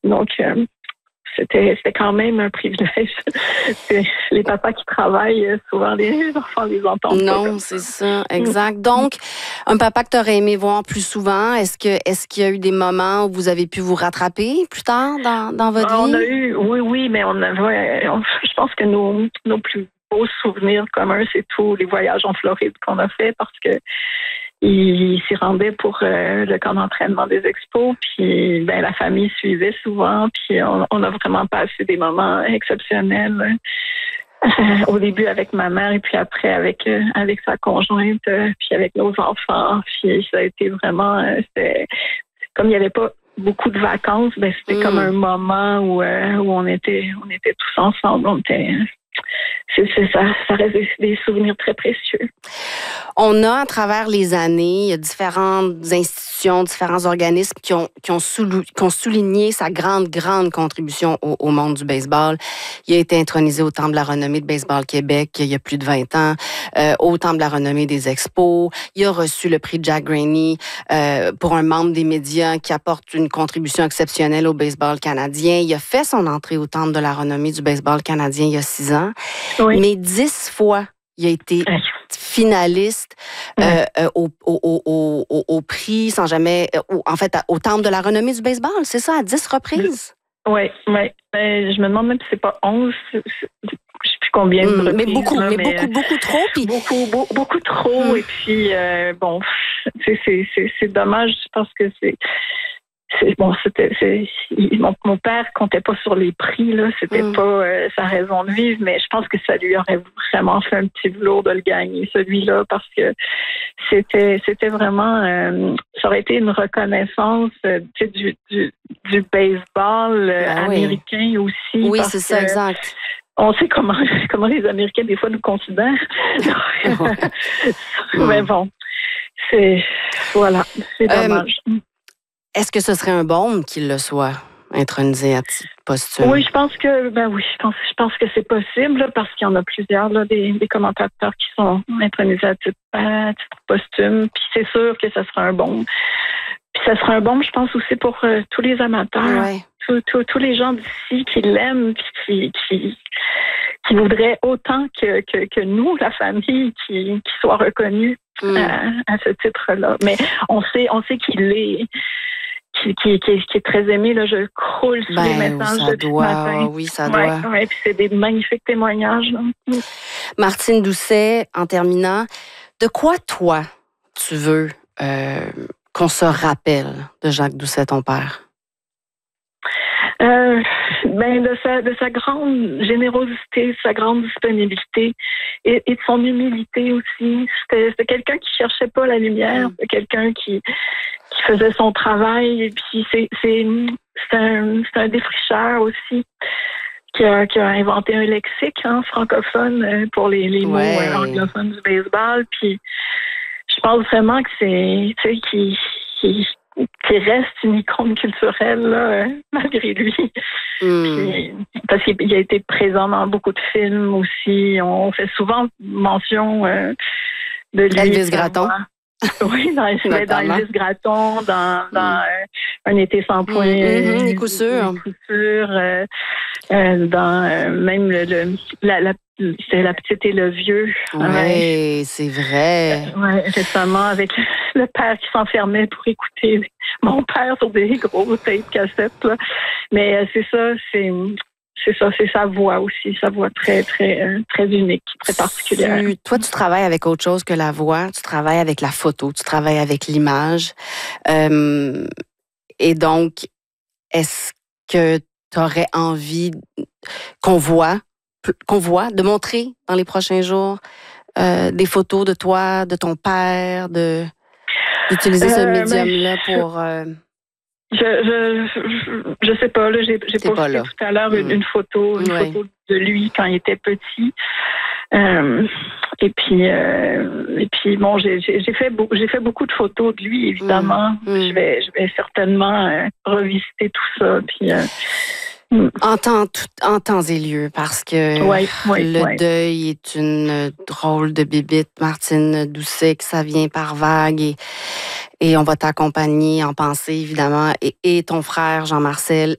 Donc, c'était quand même un privilège. Les papas qui travaillent, souvent les enfants les entendent pas. Non, c'est ça, exact. Donc, un papa que tu aurais aimé voir plus souvent, est-ce qu'il y a eu des moments où vous avez pu vous rattraper plus tard dans votre vie? On a eu, oui, mais je pense que nos plus beaux souvenirs communs, c'est tous les voyages en Floride qu'on a fait parce que il s'y rendait pour le camp d'entraînement des expos, puis la famille suivait souvent, puis on a vraiment passé des moments exceptionnels. Au début avec ma mère et puis après avec sa conjointe, puis avec nos enfants. Puis ça a été vraiment, comme il n'y avait pas beaucoup de vacances, c'était comme un moment où on était tous ensemble. Ça reste des souvenirs très précieux. On a, à travers les années, il y a différentes institutions, différents organismes qui ont souligné sa grande contribution au monde du baseball. Il a été intronisé au Temple de la renommée de Baseball Québec il y a plus de 20 ans, au Temple de la renommée des expos. Il a reçu le prix Jack Graney pour un membre des médias qui apporte une contribution exceptionnelle au baseball canadien. Il a fait son entrée au Temple de la renommée du baseball canadien il y a 6 ans. Oui. Mais 10 fois, il a été finaliste au prix, sans jamais... au Temple de la renommée du baseball, c'est ça, à 10 reprises? Oui. Je me demande même si c'est pas 11, je ne sais plus combien de reprises. Mais beaucoup trop. Puis... Beaucoup trop. Et puis, c'est dommage parce que mon père comptait pas sur les prix, là. C'était pas sa raison de vivre, mais je pense que ça lui aurait vraiment fait un petit velours de le gagner, celui-là, parce que c'était vraiment, ça aurait été une reconnaissance, du baseball américain aussi. Oui, c'est ça, exact. On sait comment les Américains, des fois, nous considèrent. Mais bon, c'est dommage. Est-ce que ce serait un bon qu'il le soit intronisé à titre posthume? Oui, je pense que c'est possible là, parce qu'il y en a plusieurs là, des commentateurs qui sont intronisés à titre posthume. Puis c'est sûr que ça sera un bon. Puis ça sera un bon, je pense aussi pour tous les amateurs, tous les gens d'ici qui l'aiment, puis qui voudraient autant que nous, la famille, qui soit reconnue à ce titre-là. Mais on sait qu'il est. Qui est très aimé, là, je croule sur les messages depuis ce matin. Oui, ça doit. Oui, puis c'est des magnifiques témoignages. Là. Martine Doucet, en terminant, de quoi, toi, tu veux qu'on se rappelle de Jacques Doucet, ton père? De sa grande générosité, de sa grande disponibilité et de son humilité aussi. C'était quelqu'un qui cherchait pas la lumière, c'était quelqu'un qui faisait son travail, et puis c'est un défricheur aussi qui a inventé un lexique francophone pour les mots anglophones du baseball. Puis je pense vraiment que c'est qui reste une icône culturelle là, malgré lui. Puis, parce qu'il a été présent dans beaucoup de films aussi. On fait souvent mention de lui. Elvis Gratton. Oui, dans Elvis Gratton, dans Un été sans point. Ni coup sûr. Dans même c'est La petite et le vieux. Oui, c'est vrai. Oui, récemment, avec le père qui s'enfermait pour écouter mon père sur des gros tapes cassettes. Là. Mais c'est ça, c'est sa voix aussi, sa voix très, très, très unique, très particulière. Toi, tu travailles avec autre chose que la voix, tu travailles avec la photo, tu travailles avec l'image. Et donc, est-ce que tu aurais envie qu'on voit, de montrer dans les prochains jours des photos de toi, de ton père, d'utiliser ce médium-là pour... Je sais pas, là, j'ai posté tout à l'heure une photo de lui quand il était petit. Et puis bon, j'ai fait beaucoup de photos de lui, évidemment. Je vais certainement revisiter tout ça. Puis en temps et lieu, parce que le deuil est une drôle de bibite, Martine Doucet, que ça vient par vague et on va t'accompagner en pensée, évidemment, et ton frère Jean-Marcel